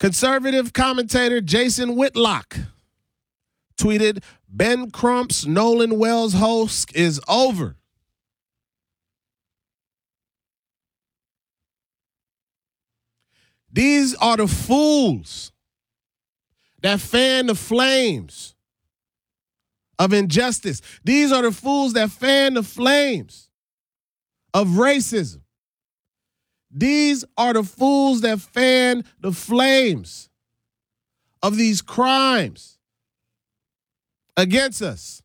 Conservative commentator Jason Whitlock tweeted, Ben Crump's Nolan Wells host is over. These are the fools that fan the flames of injustice. These are the fools that fan the flames of racism. These are the fools that fan the flames of these crimes against us.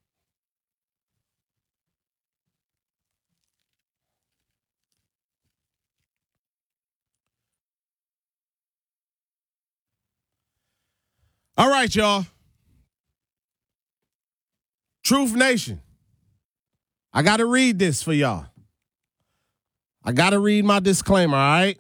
All right, y'all. Truth Nation. I got to read this for y'all. I got to read my disclaimer, all right?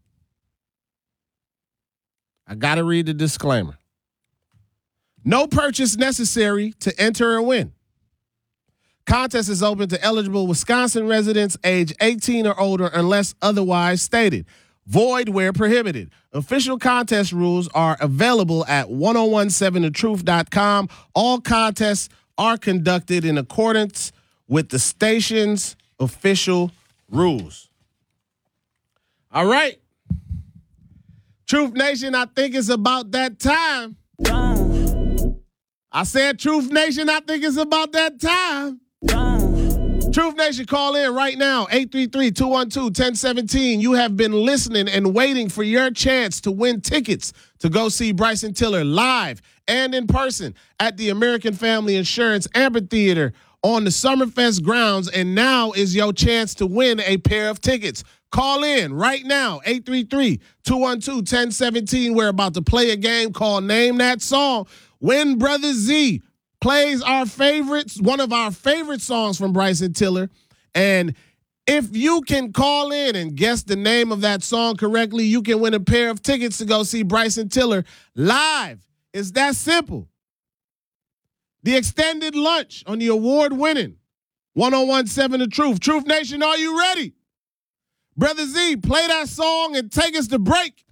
I got to read the disclaimer. No purchase necessary to enter or win. Contest is open to eligible Wisconsin residents age 18 or older unless otherwise stated. Void where prohibited. Official contest rules are available at 1017thetruth.com. All contests are conducted in accordance with the station's official rules. All right. Truth Nation, I think it's about that time. I said, Truth Nation, I think it's about that time. Truth Nation, call in right now, 833-212-1017. You have been listening and waiting for your chance to win tickets to go see Bryson Tiller live and in person at the American Family Insurance Amphitheater on the Summerfest grounds, and now is your chance to win a pair of tickets. Call in right now, 833-212-1017. We're about to play a game called Name That Song. When Brother Z plays one of our favorite songs from Bryson Tiller, and if you can call in and guess the name of that song correctly, you can win a pair of tickets to go see Bryson Tiller live. It's that simple. The extended lunch on the award-winning 1017 The Truth. Truth Nation, are you ready? Brother Z, play that song and take us to break.